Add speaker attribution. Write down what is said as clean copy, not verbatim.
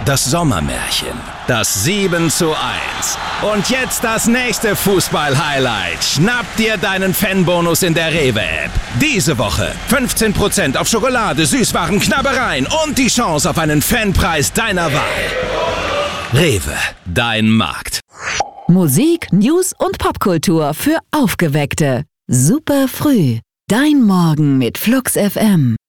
Speaker 1: das Sommermärchen, das 7:1. Und jetzt das nächste Fußball-Highlight. Schnapp dir deinen Fanbonus in der Rewe-App. Diese Woche 15% auf Schokolade, Süßwaren, Knabbereien und die Chance auf einen Fanpreis deiner Wahl. Rewe, dein Markt.
Speaker 2: Musik, News und Popkultur für Aufgeweckte. Super früh. Dein Morgen mit Flux FM.